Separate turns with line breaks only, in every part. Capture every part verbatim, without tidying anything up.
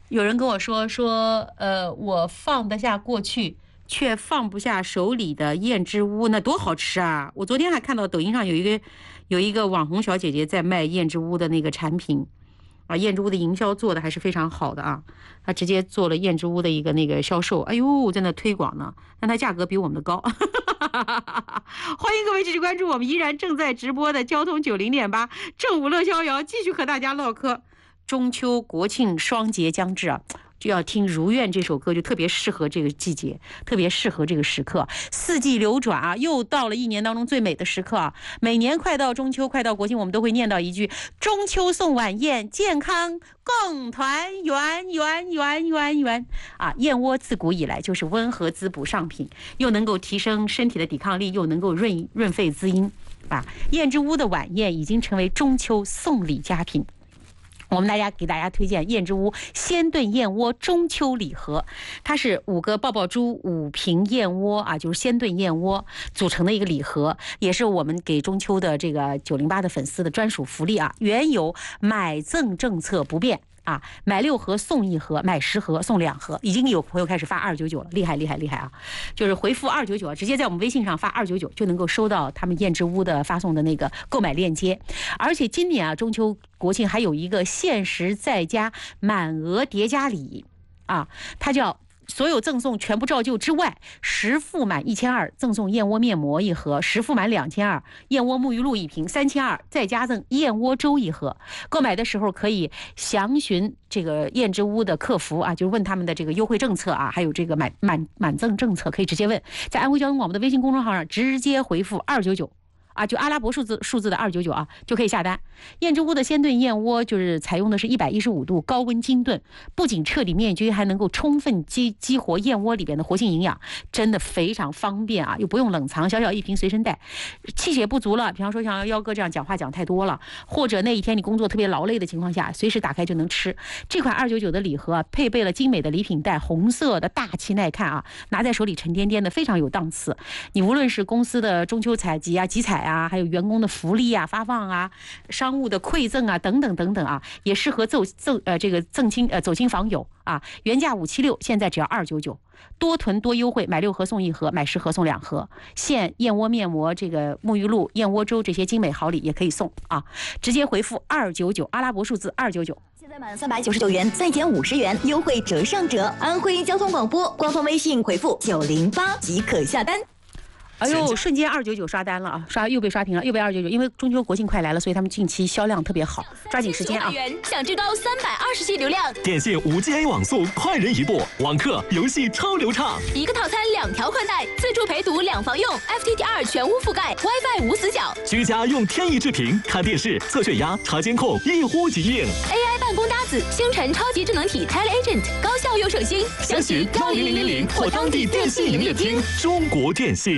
有人跟我说说，呃，我放得下过去，却放不下手里的燕之屋，那多好吃啊！我昨天还看到抖音上有一个有一个网红小姐姐在卖燕之屋的那个产品。啊，燕之屋的营销做的还是非常好的啊，他直接做了燕之屋的一个那个销售，哎呦，在那推广呢，但它价格比我们的高。欢迎各位继续关注我们依然正在直播的交通九零点八正午乐逍遥，继续和大家唠嗑。中秋国庆双节将至啊，就要听《如愿》这首歌，就特别适合这个季节，特别适合这个时刻。四季流转啊，又到了一年当中最美的时刻啊！每年快到中秋，快到国庆，我们都会念叨一句：中秋送晚宴，健康共团圆，圆圆圆圆啊！燕窝自古以来就是温和滋补上品，又能够提升身体的抵抗力，又能够润润肺滋阴啊！燕之屋的晚宴已经成为中秋送礼佳品。我们大家给大家推荐燕之屋鲜炖燕窝中秋礼盒，它是五个爆爆珠五瓶燕窝啊，就是鲜炖燕窝组成的一个礼盒，也是我们给中秋的这个九零八的粉丝的专属福利啊。原有买赠政策不变啊，买六盒送一盒，买十盒送两盒，已经有朋友开始发二九九了，厉害厉害厉害啊！就是回复二九九啊，直接在我们微信上发二九九就能够收到他们燕之屋的发送的那个购买链接。而且今年啊，中秋国庆还有一个限时在家满额叠加礼啊，它叫。所有赠送全部照旧之外，实付满一千二赠送燕窝面膜一盒，实付满两千二燕窝沐浴露一瓶，三千二再加赠燕窝粥一盒。购买的时候可以详询这个燕之屋的客服啊，就是问他们的这个优惠政策啊，还有这个满满满赠政策，可以直接问，在安徽交通广播的微信公众号上直接回复二九九。啊，就阿拉伯数字数字的二九九啊，就可以下单。燕之屋的鲜炖燕窝就是采用的是一百一十五度高温精炖，不仅彻底灭菌，还能够充分激激活燕窝里边的活性营养，真的非常方便啊，又不用冷藏，小小一瓶随身带。气血不足了，比方说像幺哥这样讲话讲太多了，或者那一天你工作特别劳累的情况下，随时打开就能吃。这款二九九的礼盒啊，配备了精美的礼品袋，红色的大气耐看啊，拿在手里沉甸甸的，非常有档次。你无论是公司的中秋采集啊、集采啊，还有员工的福利啊、发放啊、商务的馈赠啊等等等等啊，也适合走走呃这个赠亲呃走亲访友啊。原价五七六，现在只要二九九，多囤多优惠，买六盒送一盒，买十盒送两盒。现燕窝面膜、这个沐浴露、燕窝粥这些精美好礼也可以送啊，直接回复二九九，阿拉伯数字二九九。
现在满三百九十九元再减五十元，优惠折上折。安徽交通广播官方微信回复九零八即可下单。
哎呦，瞬间二九九刷单了啊！刷又被刷屏了，又被二九九，因为中秋国庆快来了，所以他们近期销量特别好，抓紧时间啊！
享至高三百二十 G 流量，
电信五 G A 网速快人一步，网课游戏超流畅，
一个套餐两条宽带，自助陪读两房用 ，F T T 二全屋覆盖 ，WiFi 无死角，
居家用天翼智屏看电视、测血压、查监控，一呼即应
，A I 办公搭子，星辰超级智能体 TeleAgent， 高效又省心，
详询幺零零零零或当地电信营业厅。中国电信。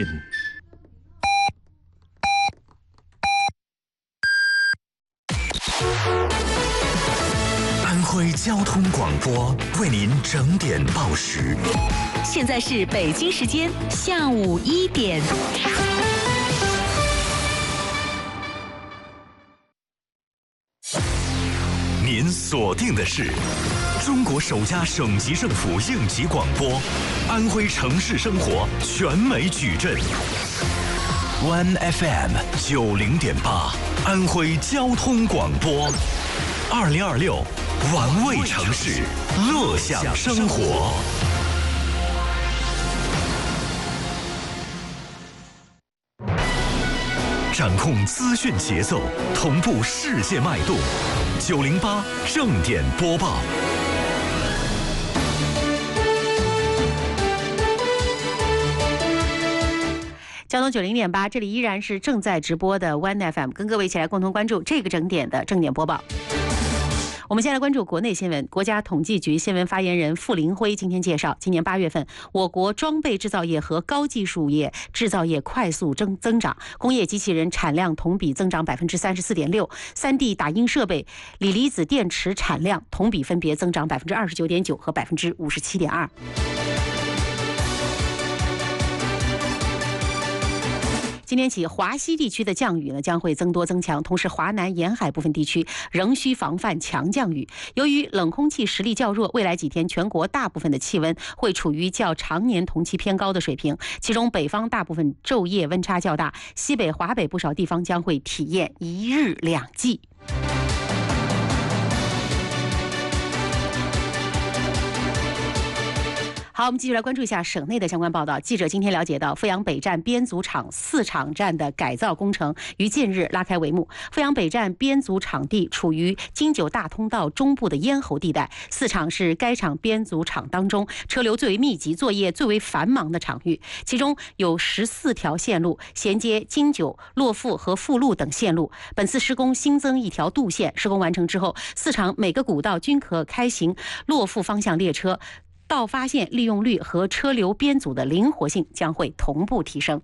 安徽交通广播为您整点报时。
现在是北京时间下午一点。
您锁定的是中国首家省级政府应急广播，安徽城市生活全美矩阵。One F M 九零点八，安徽交通广播，二零二六，玩味城市，乐享生活。掌控资讯节奏，同步世界脉动。九零八正点播报。
交通九零点八，这里依然是正在直播的 One F M， 跟各位一起来共同关注这个整点的正点播报。我们先来关注国内新闻。国家统计局新闻发言人傅林辉今天介绍，今年八月份，我国装备制造业和高技术业制造业快速增增长，工业机器人产量同比增长百分之三十四点六，三 D 打印设备、锂离子电池产量同比分别增长百分之二十九点九和百分之五十七点二。 今天起，华西地区的降雨呢将会增多增强，同时华南沿海部分地区仍需防范强降雨。由于冷空气实力较弱，未来几天全国大部分的气温会处于较常年同期偏高的水平，其中北方大部分昼夜温差较大，西北、华北不少地方将会体验一日两季。好，我们继续来关注一下省内的相关报道。记者今天了解到，阜阳北站编组厂四厂站的改造工程于近日拉开帷幕。阜阳北站编组场地处于京九大通道中部的咽喉地带，四厂是该厂编组厂当中车流最为密集、作业最为繁忙的场域，其中有十四条线路衔接京九、洛阜和富路等线路。本次施工新增一条渡线，施工完成之后，四厂每个古道均可开行洛阜方向列车。道发现利用率和车流编组的灵活性将会同步提升。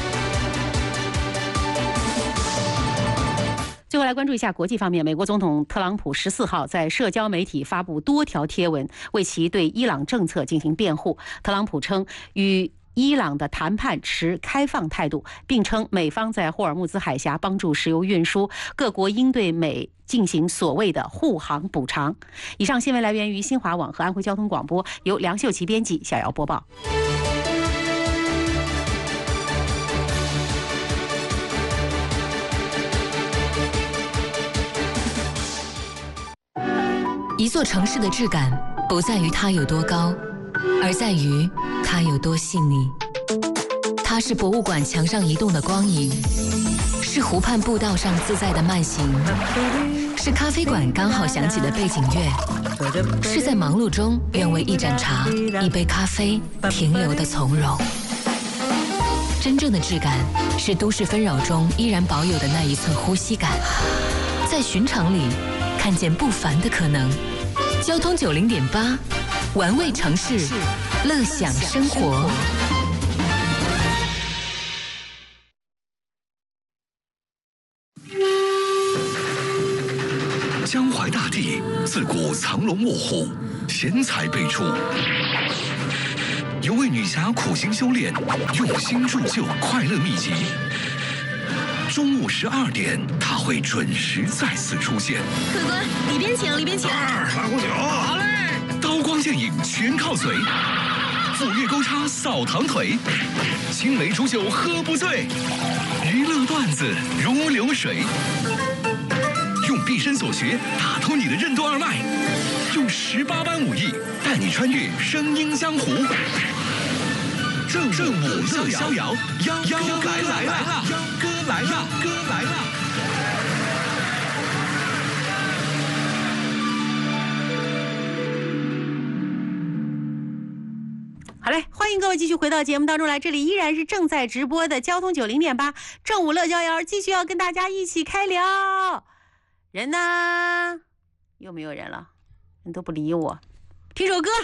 最后来关注一下国际方面，美国总统特朗普十四号在社交媒体发布多条贴文，为其对伊朗政策进行辩护。特朗普称与伊朗的谈判持开放态度，并称美方在霍尔木兹海峡帮助石油运输，各国应对美进行所谓的护航补偿。以上新闻来源于新华网和安徽交通广播，由梁秀琪编辑，小姚播报。
一座城市的质感不在于它有多高，而在于它有多细腻。它是博物馆墙上移动的光影，是湖畔步道上自在的慢行，是咖啡馆刚好响起的背景乐，是在忙碌中愿为一盏茶、一杯咖啡停留的从容。真正的质感是都市纷扰中依然保有的那一寸呼吸感，在寻常里看见不凡的可能。交通九零点八，玩味城市，乐享生活。
江淮大地自古藏龙卧虎，贤才辈出。有位女侠苦心修炼，用心铸就快乐秘籍。中午十二点，她会准时再次出现。
客官，里边请，里边请。
二拉壶酒，好嘞。刀光剑影全靠嘴，斧钺钩叉扫堂腿，青梅煮酒喝不醉，娱乐段子如流水。用毕生所学打通你的任督二脉，用十八般武艺带你穿越声音江湖。正正午乐逍遥，幺幺哥来了，幺哥来了，哥来了。
好嘞，欢迎各位继续回到节目当中来，这里依然是正在直播的交通九零点八正午乐逍遥，继续要跟大家一起开聊。人呢？又没有人了，人都不理我。听首歌。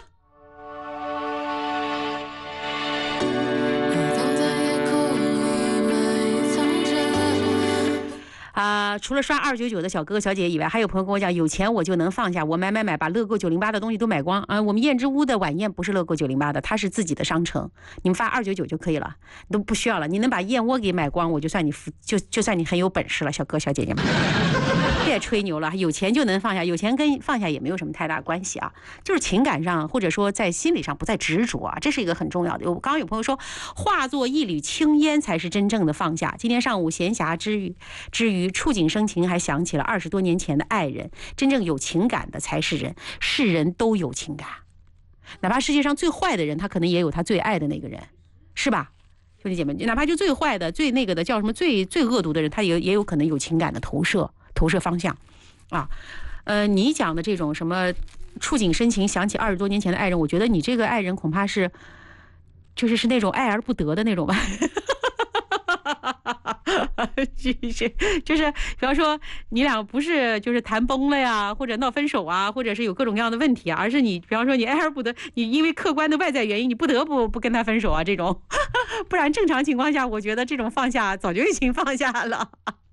啊、呃，除了刷二九九的小哥哥小姐姐以外，还有朋友跟我讲，有钱我就能放下，我买买买，把乐购九零八的东西都买光啊、呃！我们燕之屋的晚宴不是乐购九零八的，它是自己的商城，你们发二九九就可以了，都不需要了。你能把燕窝给买光，我就算你就就算你很有本事了，小哥小姐姐们，别吹牛了，有钱就能放下，有钱跟放下也没有什么太大关系啊，就是情感上或者说在心理上不再执着啊，这是一个很重要的。我刚刚有朋友说，化作一缕青烟才是真正的放下。今天上午闲暇之余之余。触景生情，还想起了二十多年前的爱人。真正有情感的才是人，是人都有情感，哪怕世界上最坏的人，他可能也有他最爱的那个人，是吧？兄弟姐妹，哪怕就最坏的、最那个的叫什么最最恶毒的人，他也也有可能有情感的投射、投射方向啊。呃，你讲的这种什么触景生情，想起二十多年前的爱人，我觉得你这个爱人恐怕是，就是是那种爱而不得的那种吧。就是就是，比方说你俩不是就是谈崩了呀，或者闹分手啊，或者是有各种各样的问题啊，而是你比方说你爱而不得，你因为客观的外在原因，你不得不不跟他分手啊，这种，不然正常情况下，我觉得这种放下早就已经放下了。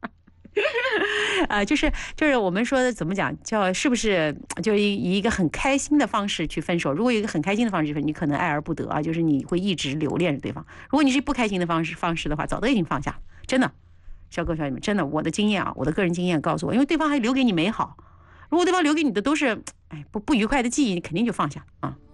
呃，就是就是我们说的怎么讲，叫是不是就以一个很开心的方式去分手？如果有一个很开心的方式，你可能爱而不得啊，就是你会一直留恋着对方。如果你是不开心的方式方式的话，早都已经放下。 真的，小哥小姐们，真的，我的经验啊，我的个人经验告诉我，因为对方还留给你美好，如果对方留给你的都是哎不不愉快的记忆，你肯定就放下啊。